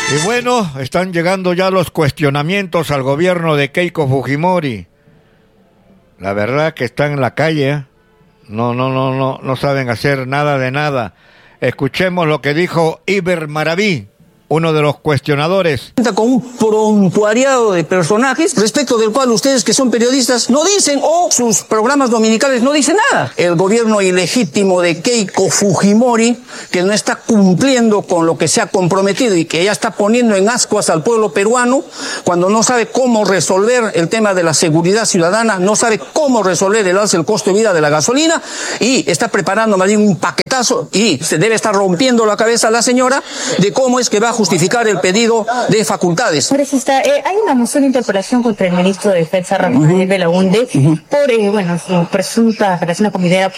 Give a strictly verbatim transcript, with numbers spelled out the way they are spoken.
Y bueno, están llegando ya los cuestionamientos al gobierno de Keiko Fujimori. La verdad que están en la calle, ¿eh? No, no, no, no, no saben hacer nada de nada. Escuchemos lo que dijo Iber Maraví, uno de los cuestionadores. Con un prontuariado de personajes respecto del cual ustedes que son periodistas no dicen, o sus programas dominicales no dicen nada. El gobierno ilegítimo de Keiko Fujimori, que no está cumpliendo con lo que se ha comprometido y que ya está poniendo en ascuas al pueblo peruano, cuando no sabe cómo resolver el tema de la seguridad ciudadana, no sabe cómo resolver el alza del costo de vida de la gasolina y está preparando más bien un paquetazo y se debe estar rompiendo la cabeza a la señora de cómo es que va a justificar el pedido de facultades. Congresista, eh, hay una moción de interpelación contra el ministro de Defensa, Rafael uh-huh. Belaunde, uh-huh. por, eh, bueno, su presunta relación con minera